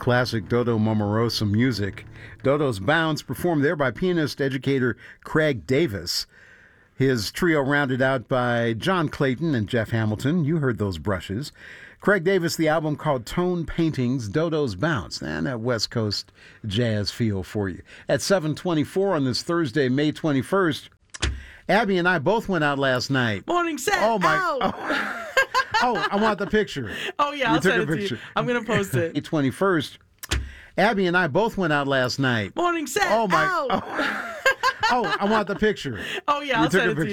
classic Dodo Momorosa music. Dodo's Bounce, performed there by pianist-educator Craig Davis. His trio rounded out by John Clayton and Jeff Hamilton. You heard those brushes. Craig Davis, the album called Tone Paintings, Dodo's Bounce. And that West Coast jazz feel for you. At 7:24 on this Thursday, May 21st, Abby and I both went out last night. Morning set. Oh, my. Out. Oh, I want the picture. Oh, yeah, I'll send it to you. I'm going to post it. May 21st, Abby and I both went out last night. Morning set. Oh, my. Out. Oh, I want the picture. Oh, yeah, I'll send it to you.